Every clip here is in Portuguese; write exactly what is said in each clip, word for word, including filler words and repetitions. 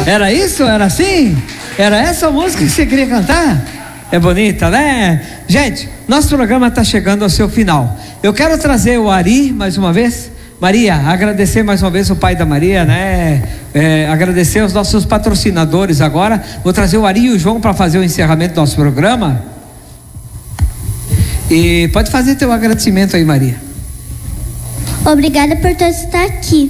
Era isso? Era assim? Era essa música que você queria cantar? É bonita, né? Gente, nosso programa está chegando ao seu final. Eu quero trazer o Ari mais uma vez. Maria, agradecer mais uma vez o pai da Maria, né? É, agradecer os nossos patrocinadores agora. Vou trazer o Ari e o João para fazer o encerramento do nosso programa. E pode fazer teu agradecimento aí, Maria. Obrigada por todos estar aqui.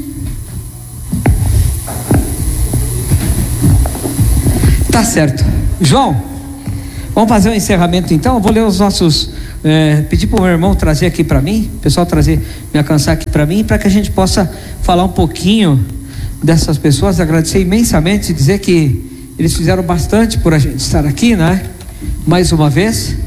Tá certo. João, vamos fazer o encerramento então. Eu vou ler os nossos... É, pedir para o meu irmão trazer aqui para mim, o pessoal trazer, me alcançar aqui para mim, para que a gente possa falar um pouquinho dessas pessoas, agradecer imensamente, dizer que eles fizeram bastante por a gente estar aqui, né? Mais uma vez,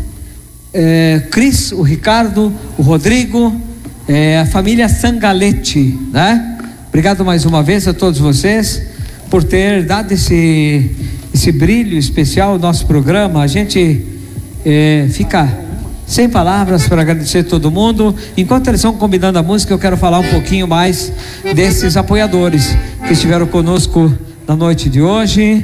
é, Cris, o Ricardo, o Rodrigo, é, a família Sangalete, né? Obrigado mais uma vez a todos vocês por ter dado esse, esse brilho especial ao nosso programa. A gente é, fica sem palavras para agradecer todo mundo. Enquanto eles vão combinando a música, eu quero falar um pouquinho mais desses apoiadores que estiveram conosco na noite de hoje.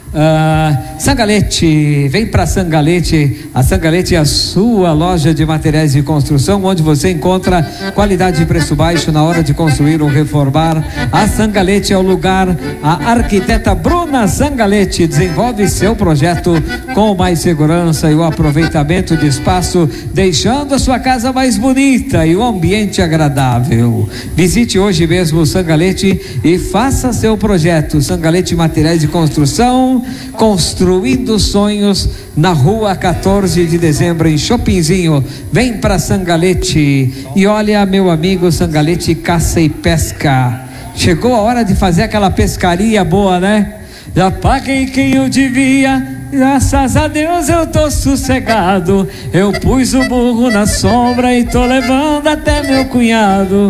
Uh, Sangalete, vem para Sangalete. A Sangalete é a sua loja de materiais de construção, onde você encontra qualidade e preço baixo na hora de construir ou reformar. A Sangalete é o lugar. A arquiteta Bruna Sangalete desenvolve seu projeto com mais segurança e o aproveitamento de espaço, deixando a sua casa mais bonita e o ambiente agradável. Visite hoje mesmo o Sangalete e faça seu projeto. Sangalete Materiais de Construção, construindo sonhos, na rua quatorze de dezembro em Chopinzinho. Vem para Sangalete. E olha, meu amigo, Sangalete Caça e Pesca. Chegou a hora de fazer aquela pescaria boa, né? Já paguei quem eu devia, graças a Deus eu tô sossegado. Eu pus o burro na sombra e tô levando até meu cunhado.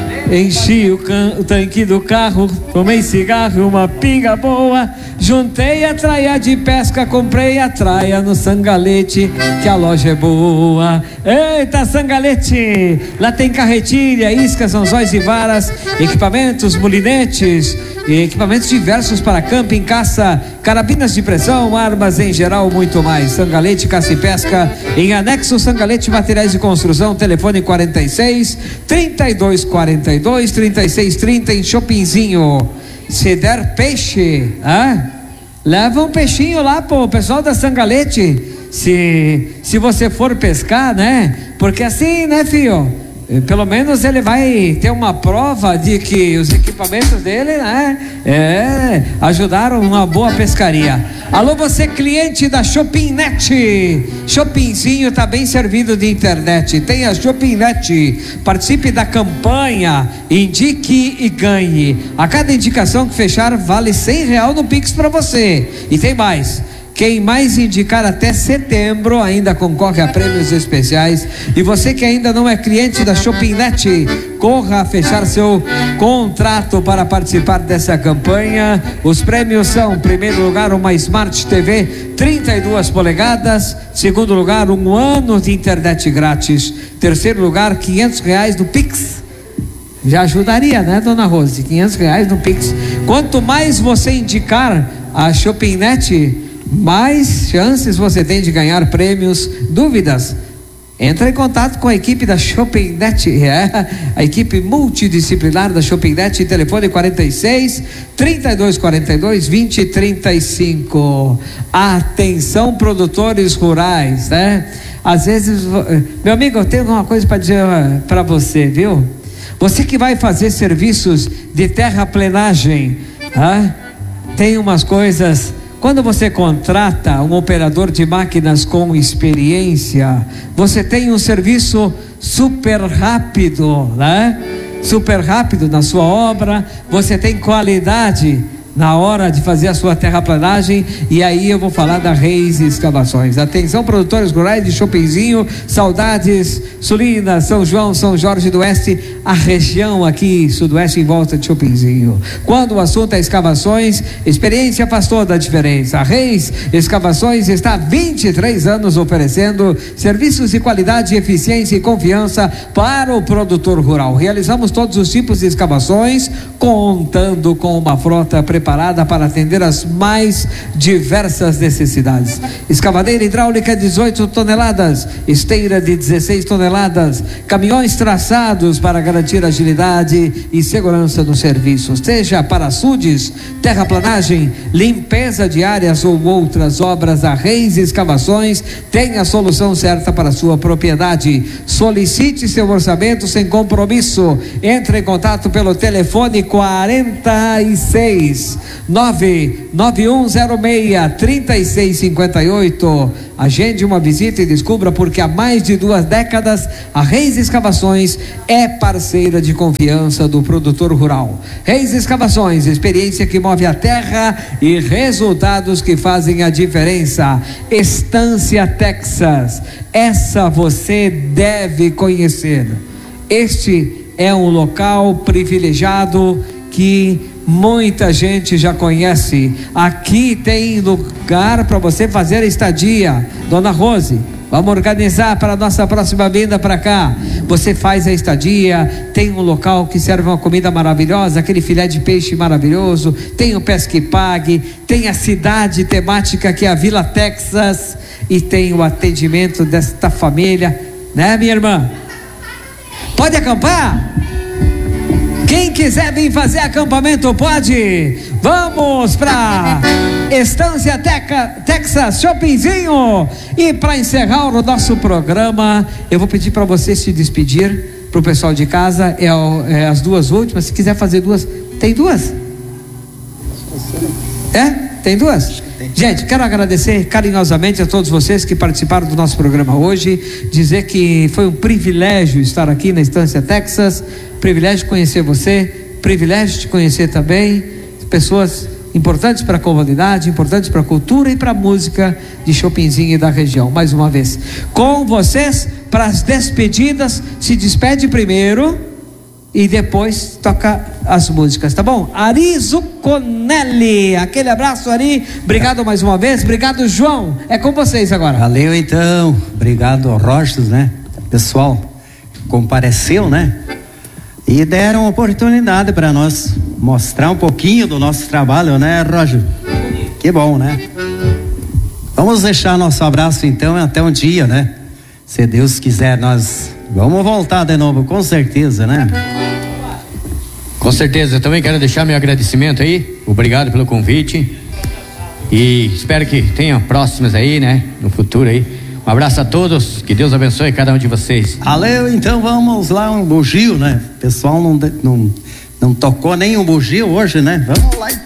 Enchi o, can, o tanque do carro, tomei cigarro e uma pinga boa. Juntei a traia de pesca, comprei a traia no Sangalete, que a loja é boa. Eita, Sangalete! Lá tem carretilha, iscas, anzóis e varas, equipamentos, molinetes, equipamentos diversos para camping, caça, carabinas de pressão, armas em geral, muito mais. Sangalete Caça e Pesca, em anexo Sangalete Materiais de Construção, telefone quarenta e seis, trinta e dois quarenta e dois, trinta e seis trinta em Chopinzinho. Se der peixe, ah, leva um peixinho lá pro pessoal da Sangalete, se, se você for pescar, né? Porque assim, né, filho? Pelo menos ele vai ter uma prova de que os equipamentos dele, né, é, ajudaram uma boa pescaria. Alô, você cliente da Shopinnet, Shopinzinho tá bem servido de internet. Tem a Shopinnet. Participe da campanha, indique e ganhe. A cada indicação que fechar vale cem real no Pix para você. E tem mais. Quem mais indicar até setembro ainda concorre a prêmios especiais. E você que ainda não é cliente da Shopinnet, corra a fechar seu contrato para participar dessa campanha. Os prêmios são: em primeiro lugar, uma Smart T V trinta e duas polegadas. Segundo lugar, um ano de internet grátis. Terceiro lugar, quinhentos reais no Pix. Já ajudaria, né, dona Rose? quinhentos reais no Pix. Quanto mais você indicar a Shopinnet, mais chances você tem de ganhar prêmios. Dúvidas? Entra em contato com a equipe da Shopinnet, é, a equipe multidisciplinar da Shopinnet. Telefone quarenta e seis, trinta e dois quarenta e dois, vinte e trinta e cinco. Atenção, produtores rurais, né? Às vezes, meu amigo, eu tenho uma coisa para dizer para você, viu? Você que vai fazer serviços de terraplenagem, ah, tem umas coisas. Quando você contrata um operador de máquinas com experiência, você tem um serviço super rápido, né? Super rápido na sua obra, você tem qualidade na hora de fazer a sua terraplanagem. E aí eu vou falar da Reis Escavações. Atenção, produtores rurais de Chopinzinho, Saudades, Sulina, São João, São Jorge do Oeste, a região aqui sudoeste em volta de Chopinzinho. Quando o assunto é escavações, experiência faz toda a diferença. A Reis Escavações está há vinte e três anos oferecendo serviços de qualidade, eficiência e confiança para o produtor rural. Realizamos todos os tipos de escavações, contando com uma frota preparada preparada para atender as mais diversas necessidades. Escavadeira hidráulica dezoito toneladas, esteira de dezesseis toneladas, caminhões traçados para garantir agilidade e segurança no serviço. Seja para açudes, terraplanagem, limpeza de áreas ou outras obras, a Reis Escavações tem a solução certa para a sua propriedade. Solicite seu orçamento sem compromisso. Entre em contato pelo telefone quarenta e seis, nove nove um zero seis, três seis cinco oito. Agende uma visita e descubra porque há mais de duas décadas a Reis Escavações é parceira de confiança do produtor rural. Reis Escavações, experiência que move a terra e resultados que fazem a diferença. Estância Texas, essa você deve conhecer. Este é um local privilegiado que muita gente já conhece. Aqui tem lugar para você fazer a estadia. Dona Rose, vamos organizar para a nossa próxima vinda para cá. Você faz a estadia, tem um local que serve uma comida maravilhosa, aquele filé de peixe maravilhoso, tem o Pesque e Pague, tem a cidade temática que é a Vila Texas e tem o atendimento desta família, né, minha irmã? Pode acampar? Quem quiser vir fazer acampamento pode. Vamos para Estância Teca, Texas, Shoppingzinho. E para encerrar o nosso programa, eu vou pedir para você se despedir para o pessoal de casa. É, é as duas últimas. Se quiser fazer duas, tem duas? É? Tem duas? Gente, quero agradecer carinhosamente a todos vocês que participaram do nosso programa hoje, dizer que foi um privilégio estar aqui na Estância Texas, privilégio de conhecer você, privilégio de conhecer também pessoas importantes para a comunidade, importantes para a cultura e para a música de Shoppingzinho e da região. Mais uma vez, com vocês, para as despedidas, se despede primeiro e depois toca as músicas, tá bom? Ari Zucconelli, aquele abraço, Ari, obrigado mais uma vez, obrigado, João, é com vocês agora. Valeu então, obrigado ao Rostos, né, pessoal compareceu, né, e deram oportunidade para nós mostrar um pouquinho do nosso trabalho, né, Roger? Que bom, né? Vamos deixar nosso abraço então até um dia, né? Se Deus quiser, nós vamos voltar de novo, com certeza, né? Com certeza, eu também quero deixar meu agradecimento aí, obrigado pelo convite e espero que tenha próximas aí, né, no futuro aí. Um abraço a todos, que Deus abençoe cada um de vocês. Valeu, então vamos lá, um bugio, né? O pessoal não, não, não tocou nem um bugio hoje, né? Vamos lá então.